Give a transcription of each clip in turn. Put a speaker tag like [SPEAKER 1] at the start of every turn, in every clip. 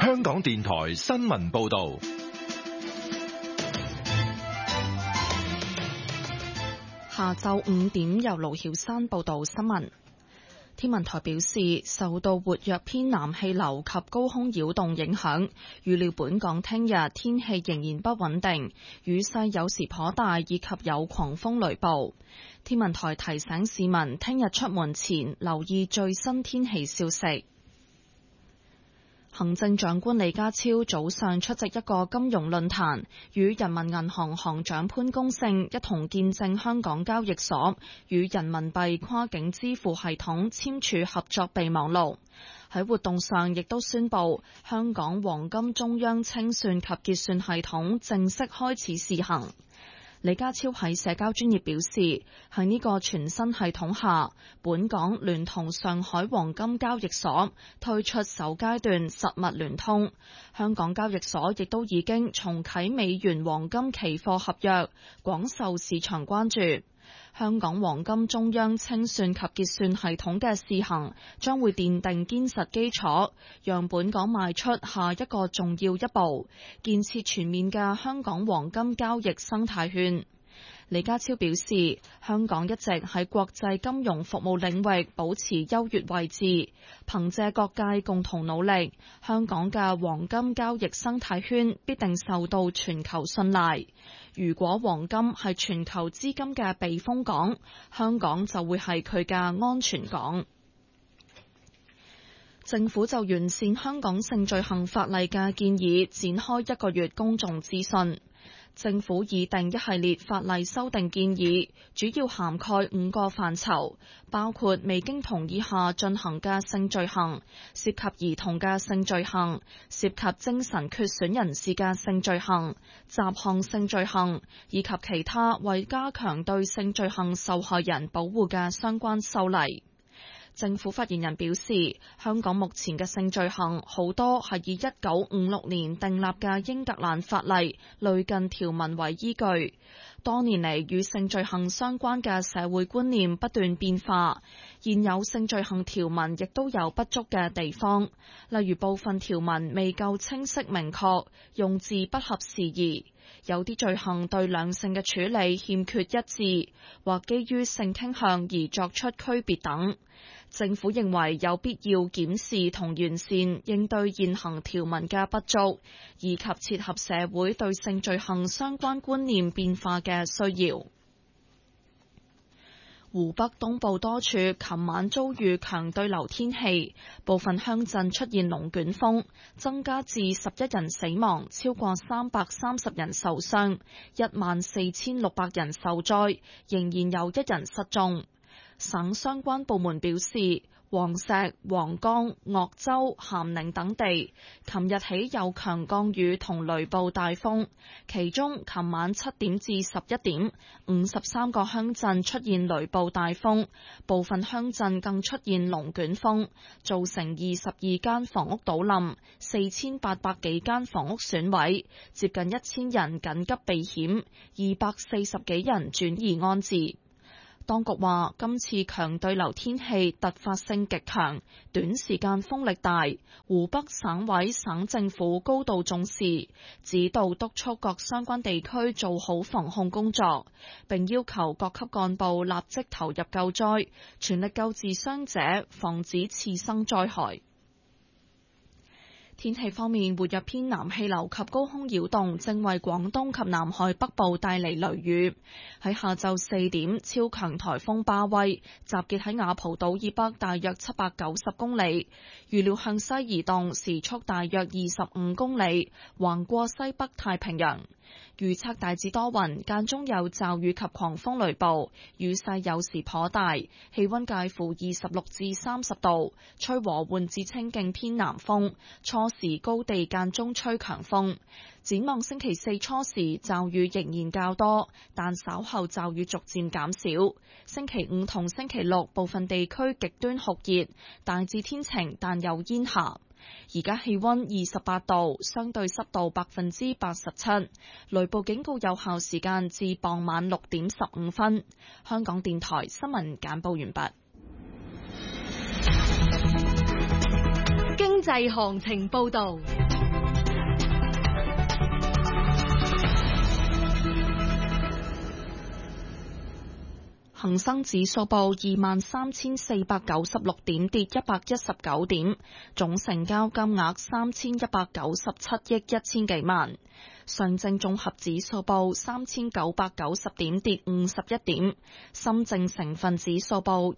[SPEAKER 1] 香港電台新聞報道。
[SPEAKER 2] 下晝5點，由盧曉珊報道新聞。天文台表示，受到活躍偏南氣流及高空擾動影響，預料本港聽日天氣仍然不穩定，雨勢有時頗大，以及有狂風雷暴。天文台提醒市民，聽日出門前留意最新天氣消息。行政長官李家超早上出席一個金融論壇，與人民銀行行長潘功勝一同見證香港交易所與人民幣跨境支付系統簽署合作備忘錄。喺活動上亦都宣布，香港黃金中央清算及結算系統正式開始試行。李家超喺社交專頁表示，喺呢個全新系統下，本港聯同上海黃金交易所推出首階段實物聯通，香港交易所亦都已經重啟美元黃金期貨合約，廣受市場關注。香港黃金中央清算及結算系統嘅試行將會奠定堅實基礎，讓本港邁出下一個重要一步，建設全面嘅香港黃金交易生態圈。李家超表示，香港一直喺國際金融服務領域保持優越位置，憑借各界共同努力，香港嘅黃金交易生態圈必定受到全球信賴。如果黃金係全球資金嘅避風港，香港就會係佢嘅安全港。政府就完善香港性罪行法例嘅建議展開1個月公眾諮詢。政府擬定一系列法例修訂建議，主要涵蓋5個範疇，包括未經同意下進行嘅性罪行、涉及兒童嘅性罪行、涉及精神缺損人士嘅性罪行、雜項性罪行，以及其他為加強對性罪行受害人保護嘅相關修例。政府發言人表示，香港目前嘅性罪行好多係以1956年訂立嘅英格蘭法例類近條文為依據。多年嚟與性罪行相關嘅社會觀念不斷變化，現有性罪行條文亦都有不足嘅地方，例如部分條文未夠清晰明確，用字不合時宜，有啲罪行對兩性嘅處理欠缺一致，或基於性傾向而作出區別等。政府認為有必要檢視同完善應對現行條文嘅不足，以及切合社會對性罪行相關觀念變化嘅需要。湖北東部多處琴晚遭遇強對流天氣，部分鄉鎮出現龍捲風，增加至11人死亡，超過330人受傷，14600人受災，仍然有1人失蹤。省相關部門表示，黃石、黃岡、鄂州、咸寧等地琴日起有強降雨同雷暴大風，其中琴晚7點至11點53個鄉鎮出現雷暴大風，部分鄉鎮更出現龍捲風，造成22間房屋倒冧，4800幾間房屋損毀，接近1000人緊急避險，240幾人轉移安置。當局話，今次強對流天氣突發性極強，短時間風力大，湖北省委省政府高度重視，指導督促各相關地區做好防控工作，並要求各級幹部立即投入救災，全力救治傷者，防止次生災害。天氣方面，活躍偏南氣流及高空擾動正為廣東及南海北部帶嚟雷雨。喺下晝4點，超強颱風巴威集結喺雅蒲島以北大約790公里，預料向西移動，時速大約25公里，橫過西北太平洋。預測大致多雲，間中有驟雨及狂風雷暴，雨勢有時頗大，氣溫介乎26至30度，吹和緩至清勁偏南風，初時高地間中吹強風。展望星期4初時驟雨仍然較多，但稍後驟雨逐漸減少。星期5同星期6部分地區極端酷熱，大致天晴但有煙霞。而家氣溫28度，相對濕度87%，雷暴警告有效時間至傍晚6點15分。香港電台新聞簡報完畢。
[SPEAKER 3] 經濟行情報道。
[SPEAKER 2] 恒生指數報23,496點，跌119點，總成交金額3197億1000幾萬。上證綜合指數報3990點，跌51點。深證成分指數報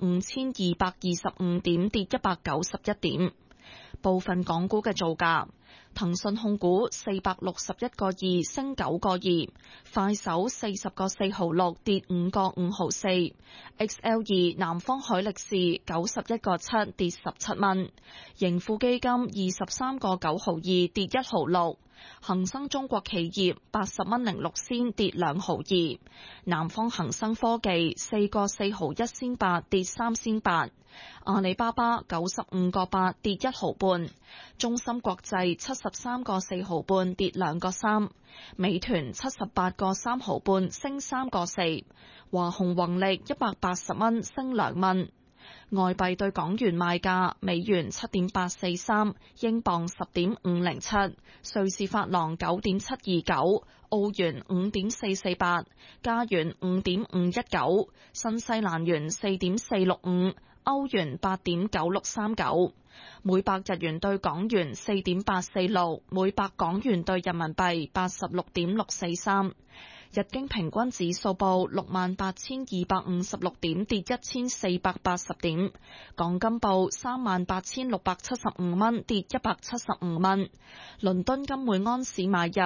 [SPEAKER 2] 15225點，跌191點。部分港股嘅造價：騰訊控股461個2升9個2，快手40個4毫6跌5個5毫4， XL2 南方海力士91個7跌17蚊，盈富基金23個9毫2跌1毫6，恒生中國企業80蚊06仙跌2毫2，南方恒生科技4個4毫1仙8跌3仙8，阿里巴巴95個8跌1毫半，中芯國際73個4毫半跌2個3，美團78個3毫半升3個4，華虹宏力180蚊升2蚊。外幣對港元賣價：美元7.843，英鎊10.507，瑞士法郎9.729，澳元5.448，加元5.519，新西蘭元4.465，歐元8.9639，每百日元對港元4.846，每百港元對人民幣86.643。日經平均指數報68,256點，跌1480點。港金報38,675蚊，跌175蚊。倫敦金每安士買入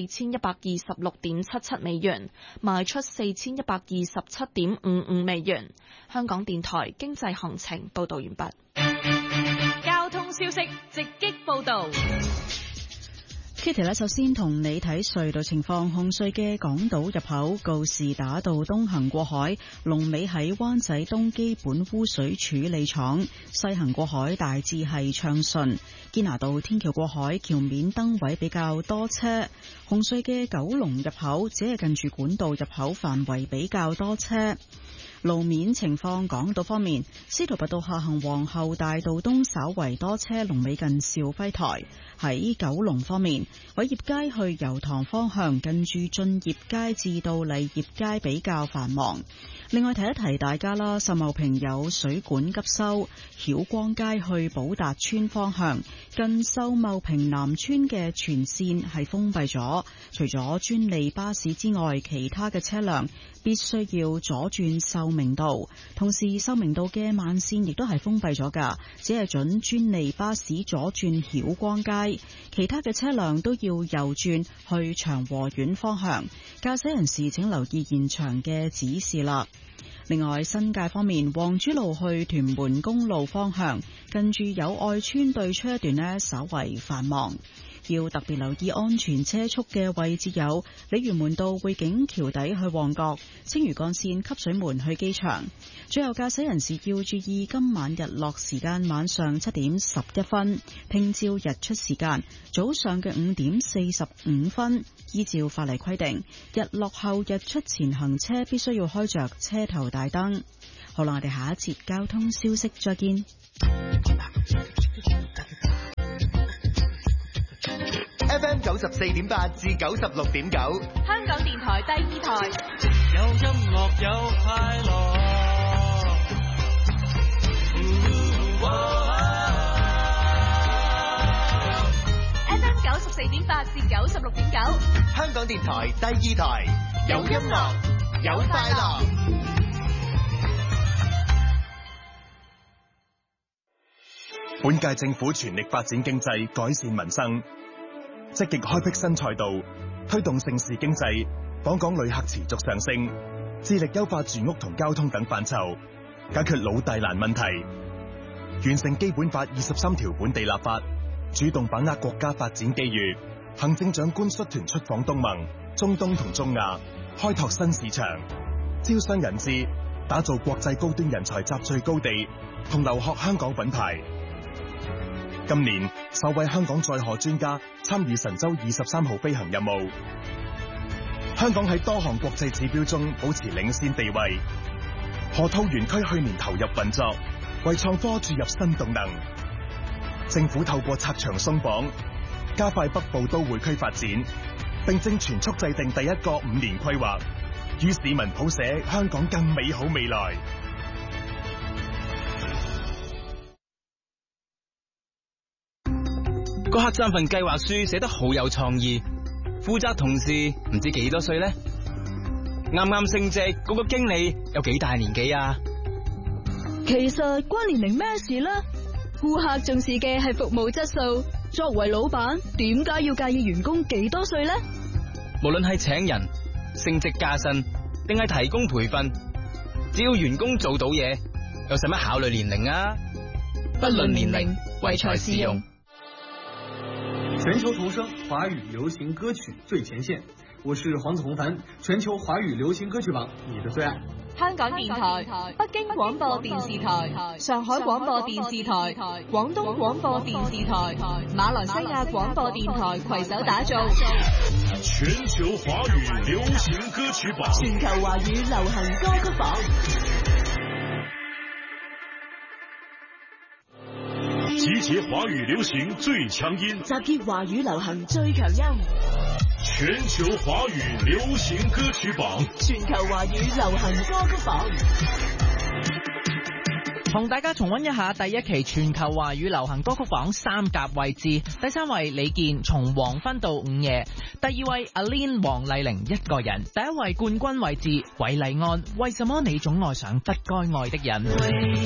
[SPEAKER 2] 4126.77美元，賣出4127.55美元。香港電台經濟行情報道完畢。
[SPEAKER 3] 交通消息直擊報道。
[SPEAKER 4] Kitty 咧，首先同你睇隧道情況。紅隧嘅港島入口告士打道東行過海，龍尾喺灣仔東基本污水處理廠；西行過海大致係暢順。堅拿道天橋過海，橋面燈位比較多車。紅隧嘅九龍入口只係近住管道入口範圍比較多車。路面情況，港島方面，司徒拔道下行皇后大道東稍為多車，龍尾近兆輝台。喺九龍方面，偉業街去油塘方向近住駿業街至到麗業街比較繁忙。另外提一提大家啦，秀茂坪有水管急修，曉光街去寶達邨方向近秀茂坪南村嘅全線係封閉咗，除咗專利巴士之外，其他嘅車輛必須要左轉秀明道，同時秀明道嘅慢線亦都係封閉咗㗎，只係准專利巴士左轉曉光街，其他嘅車輛都要右轉去長和苑方向。駕駛人士請留意現場嘅指示啦。另外，新界方面，黃珠路去屯門公路方向近住友愛村對出一段呢，稍為繁忙。要特別留意安全車速嘅位置有鯉魚門道匯景橋底去旺角、青嶼幹線汲水門去機場。最後，駕駛人士要注意今晚日落時間晚上7點11分，聽朝日出時間早上嘅5點45分。依照法例規定，日落後日出前行車必須要開着車頭大燈。好啦，我哋下一節交通消息再見。
[SPEAKER 5] FM 94.8至96.9，
[SPEAKER 3] 香港電台第二台。
[SPEAKER 6] 有音樂有快樂。
[SPEAKER 3] FM 94.8至96.9，
[SPEAKER 5] 香港電台第二台。有音樂有快樂。
[SPEAKER 7] 本屆政府全力發展經濟，改善民生，積極開闢新賽道，推動盛事經濟，訪港旅客持續上升，致力優化住屋同交通等範疇，解決老大難問題，完成基本法23條本地立法，主動把握國家發展機遇。行政長官率團出訪東盟、中東同中亞，開拓新市場，招商引資，打造國際高端人才集聚高地，同留學香港品牌。今年首位香港載荷專家參與神舟23號飛行任務，香港喺多項國際指標中保持領先地位。河套園區去年投入運作，為創科注入新動能。政府透過拆牆鬆綁，加快北部都會區發展，並正全速制定第一個5年規劃， 與市民譜寫香港更美好未來。
[SPEAKER 8] 個客棧份計劃書寫得好有創意，負責同事唔知幾多歲呢？啱啱升職嗰個經理有幾大年紀啊？
[SPEAKER 9] 其實關年齡咩事呢？顧客重視嘅係服務質素，作為老闆點解要介意員工幾多歲呢？
[SPEAKER 8] 無論係請人、升職加薪，定係提供培訓，只要員工做到嘢，又使乜考慮年齡啊？不論年齡，唯才是用。
[SPEAKER 10] 全球同聲華語流行歌曲最前線，我是黃子弘凡，全球華語流行歌曲榜你的最愛。
[SPEAKER 3] 香港電台、北京廣播電視台、上海廣播電視台、廣東廣播電視台、馬來西亞廣播電台攜手打造
[SPEAKER 11] 全球華語流行歌曲榜，
[SPEAKER 12] 全球華語流行歌曲榜，
[SPEAKER 11] 集結華語流行最強音，
[SPEAKER 12] 集結華語流行最強音。
[SPEAKER 11] 全球華語流行歌曲榜，
[SPEAKER 12] 全球華語流行歌曲榜。
[SPEAKER 13] 同大家重溫一下第一期全球華語流行歌曲榜三甲位置，第三位李健從黃昏到午夜，第二位阿 Lin 黃麗玲一個人，第一位冠軍位置韋禮安為什麼你總愛上不該愛的人。